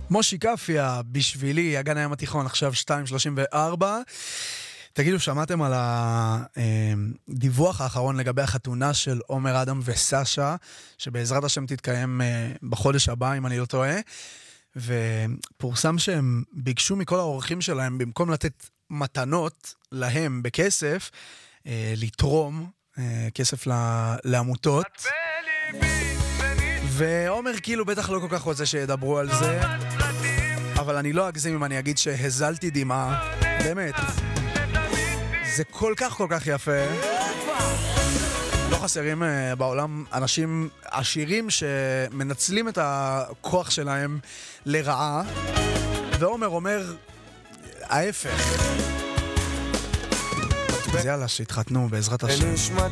מושי קפיה, בשבילי, אגן הים התיכון, עכשיו 2:34. תגידו, שמעתם על הדיווח האחרון לגבי החתונה של עומר אדם וסשה, שבעזרת השם תתקיים בחודש הבא, אם אני לא טועה, ופורסם שהם ביקשו מכל האורחים שלהם, במקום לתת מתנות להם בכסף, לתרום כסף לעמותות. ועומר כאילו בטח לא כל כך רוצה שידברו על זה, אבל אני לא אגזים אם אני אגיד שהזלתי דמעה, באמת. זה כל כך יפה. לא חסרים בעולם אנשים עשירים שמנצלים את הכוח שלהם לרעה, ועומר אומר ההפך. אז יאללה, שהתחתנו בעזרת השם.